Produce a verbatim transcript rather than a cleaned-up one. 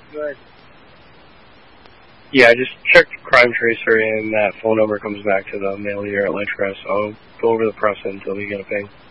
Good. Yeah, I just checked Crime Tracer and that phone number comes back to the mail here at Letchcrest. I'll go over the press until we get a ping.